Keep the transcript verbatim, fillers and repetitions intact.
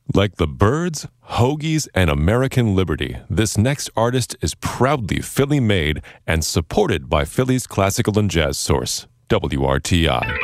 Like the Byrds, Hoagies, and American Liberty, this next artist is proudly Philly-made and supported by Philly's classical and jazz source, W R T I.